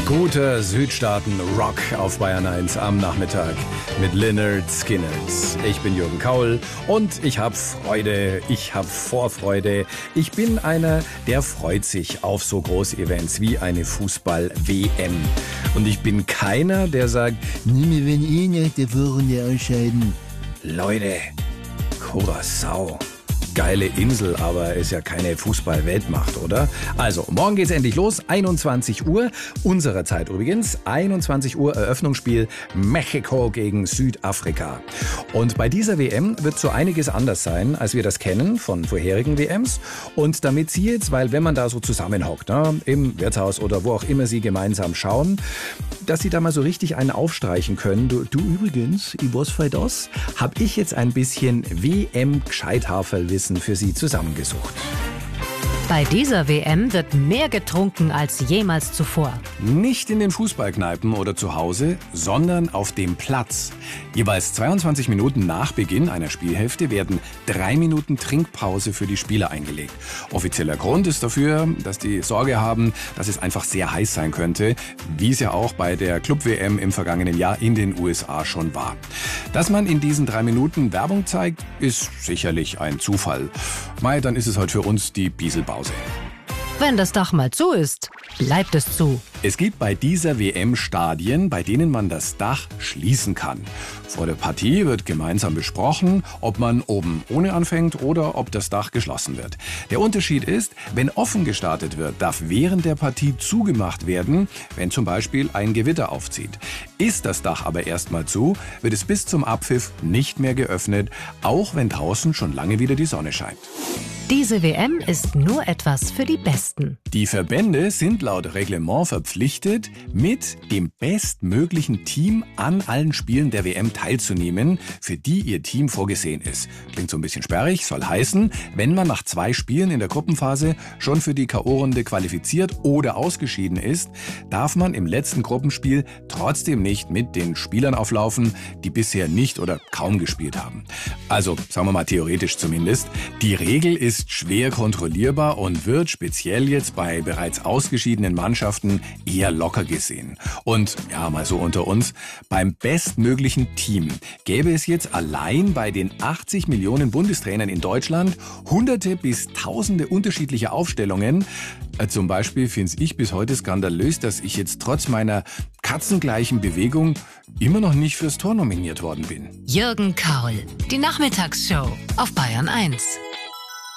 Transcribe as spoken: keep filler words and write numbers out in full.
Guter Südstaaten-Rock auf Bayern eins am Nachmittag mit Lynyrd Skynyrd. Ich bin Jürgen Kaul und ich habe Freude, ich habe Vorfreude. Ich bin einer, der freut sich auf so Großevents wie eine Fußball-W M. Und ich bin keiner, der sagt, wir werden eh nach der Vorrunde ausscheiden. Leute, Curaçao. Geile Insel, aber ist ja keine Fußball-Weltmacht, oder? Also, morgen geht's endlich los, einundzwanzig Uhr, unserer Zeit übrigens, einundzwanzig Uhr Eröffnungsspiel Mexiko gegen Südafrika. Und bei dieser W M wird so einiges anders sein, als wir das kennen von vorherigen W Ms. Und damit Sie jetzt, weil wenn man da so zusammenhockt, ne, im Wirtshaus oder wo auch immer Sie gemeinsam schauen, dass Sie da mal so richtig einen aufstreichen können. Du, du übrigens, ich was fällt aus? Hab ich jetzt ein bisschen W M-Gescheithaferlwissen für Sie zusammengesucht. Bei dieser W M wird mehr getrunken als jemals zuvor. Nicht in den Fußballkneipen oder zu Hause, sondern auf dem Platz. Jeweils zweiundzwanzig Minuten nach Beginn einer Spielhälfte werden drei Minuten Trinkpause für die Spieler eingelegt. Offizieller Grund ist dafür, dass die Sorge haben, dass es einfach sehr heiß sein könnte, wie es ja auch bei der Club-W M im vergangenen Jahr in den U S A schon war. Dass man in diesen drei Minuten Werbung zeigt, ist sicherlich ein Zufall. Mei, dann ist es heute für uns die Bieselpause. Wenn das Dach mal zu ist, bleibt es zu. Es gibt bei dieser W M Stadien, bei denen man das Dach schließen kann. Vor der Partie wird gemeinsam besprochen, ob man oben ohne anfängt oder ob das Dach geschlossen wird. Der Unterschied ist, wenn offen gestartet wird, darf während der Partie zugemacht werden, wenn zum Beispiel ein Gewitter aufzieht. Ist das Dach aber erstmal zu, wird es bis zum Abpfiff nicht mehr geöffnet, auch wenn draußen schon lange wieder die Sonne scheint. Diese W M ist nur etwas für die Besten. Die Verbände sind laut Reglement verpflichtet, mit dem bestmöglichen Team an allen Spielen der W M teilzunehmen, für die ihr Team vorgesehen ist. Klingt so ein bisschen sperrig, soll heißen, wenn man nach zwei Spielen in der Gruppenphase schon für die K O-Runde qualifiziert oder ausgeschieden ist, darf man im letzten Gruppenspiel trotzdem nicht mit den Spielern auflaufen, die bisher nicht oder kaum gespielt haben. Also, sagen wir mal theoretisch zumindest, die Regel ist ist schwer kontrollierbar und wird speziell jetzt bei bereits ausgeschiedenen Mannschaften eher locker gesehen. Und ja, mal so unter uns, beim bestmöglichen Team gäbe es jetzt allein bei den achtzig Millionen Bundestrainern in Deutschland hunderte bis tausende unterschiedliche Aufstellungen. Zum Beispiel finde ich bis heute skandalös, dass ich jetzt trotz meiner katzengleichen Bewegung immer noch nicht fürs Tor nominiert worden bin. Jürgen Kaul, die Nachmittagsshow auf Bayern eins.